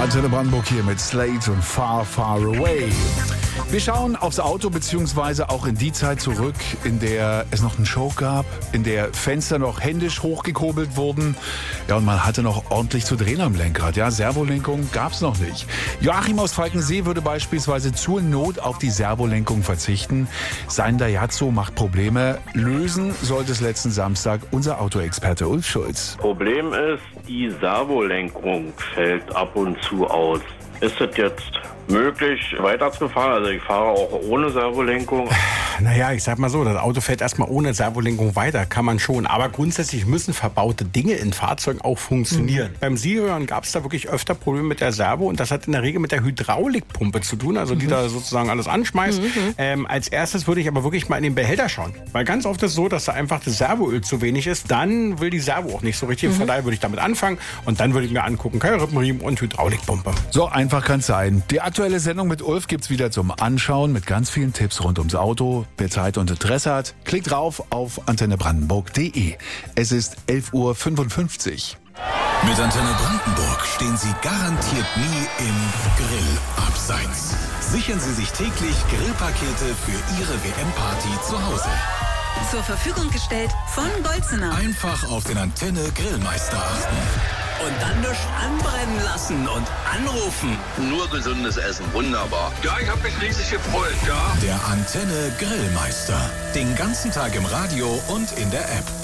Antenne Brandenburg hier mit Slate und Far, Far Away. Wir schauen aufs Auto beziehungsweise auch in die Zeit zurück, in der es noch einen Choke gab, in der Fenster noch händisch hochgekurbelt wurden. Ja, und man hatte noch ordentlich zu drehen am Lenkrad. Ja, Servolenkung gab's noch nicht. Joachim aus Falkensee würde beispielsweise zur Not auf die Servolenkung verzichten. Sein Daihatsu macht Probleme. Lösen sollte es letzten Samstag unser Autoexperte Ulf Schulz. Problem ist, die Servolenkung fällt ab und zu aus. Ist es jetzt möglich, weiterzufahren? Also ich fahre auch ohne Servolenkung. Naja, ich sag mal so, das Auto fährt erstmal ohne Servolenkung weiter, kann man schon. Aber grundsätzlich müssen verbaute Dinge in Fahrzeugen auch funktionieren. Beim Sirion gab es da wirklich öfter Probleme mit der Servo und das hat in der Regel mit der Hydraulikpumpe zu tun, also die da sozusagen alles anschmeißt. Als erstes würde ich aber wirklich mal in den Behälter schauen. Weil ganz oft ist es so, dass da einfach das Servoöl zu wenig ist. Dann will die Servo auch nicht so richtig. Von daher würde ich damit anfangen und dann würde ich mir angucken, Keilrippenriemen und Hydraulikpumpe. So einfach kann's sein. Die aktuelle Sendung mit Ulf gibt's wieder zum Anschauen mit ganz vielen Tipps rund ums Auto. Wer Zeit und Interesse hat, klickt drauf auf antennebrandenburg.de. Es ist 11:55 Uhr. Mit Antenne Brandenburg stehen Sie garantiert nie im Grillabseits. Sichern Sie sich täglich Grillpakete für Ihre WM-Party zu Hause. Zur Verfügung gestellt von Bolzener. Einfach auf den Antenne Grillmeister achten. Und dann nicht anbrennen lassen und anrufen. Nur gesundes Essen, wunderbar. Ja, ich habe mich riesig gefreut, ja. Der Antenne Grillmeister. Den ganzen Tag im Radio und in der App.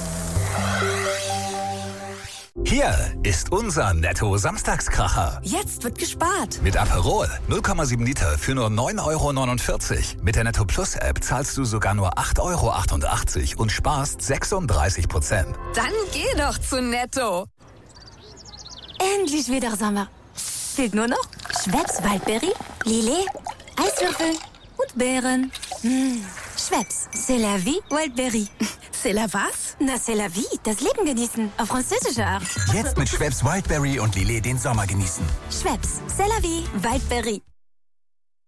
Hier ist unser Netto-Samstagskracher. Jetzt wird gespart. Mit Aperol 0,7 Liter für nur 9,49 €. Mit der Netto Plus App zahlst du sogar nur 8,88 € und sparst 36%. Dann geh doch zu Netto. Endlich wieder Sommer. Fehlt nur noch Schweppes Waldberry, Lillet, Eiswürfel und Beeren. Schweppes, c'est la vie, Waldberry. C'est la was? Na, c'est la vie, das Leben genießen, auf französische Art. Jetzt mit Schweppes Wildberry und Lillet den Sommer genießen. Schweppes, c'est la vie, Waldberry.